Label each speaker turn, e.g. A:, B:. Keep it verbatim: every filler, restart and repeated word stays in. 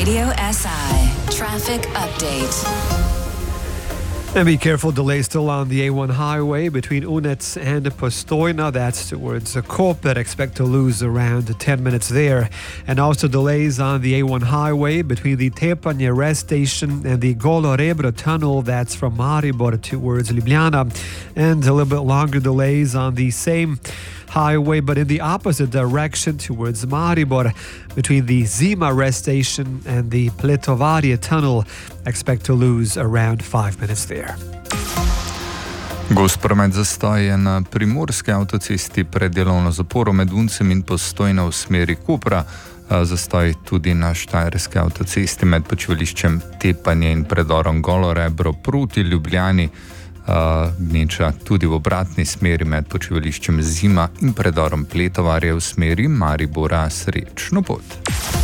A: Radio S I Traffic Update.
B: And be careful, delays still on the A one highway between Unets and Postojna. That's towards Koper. Expect to lose around ten minutes there. And also delays on the A one highway between the Tepanje rest station and the Golo Rebro tunnel. That's from Maribor towards Ljubljana. And a little bit longer delays on the same highway, but in the opposite direction towards Maribor between the Zima rest station and the Pletovarje tunnel. Expect to lose around five minutes there.
C: Gost promet zastoj je na primorski avtocesti pred delovno zaporo med Uncem in Postojna v smeri Kopra. Zastoj tudi na štajerski avtocesti med počivališčem Tepanje in predorom Golo Rebro proti Ljubljani. Gneča tudi v obratni smeri med počivališčem Zima in predorom Pletovarje v smeri Maribora. Srečno pot.